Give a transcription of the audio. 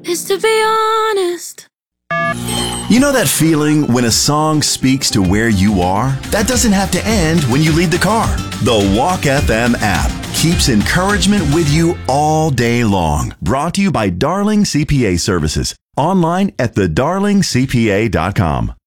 is to be honest. You know that feeling when a song speaks to where you are? That doesn't have to end when you leave the car. The Walk FM app keeps encouragement with you all day long. Brought to you by Darling CPA Services. Online at thedarlingcpa.com.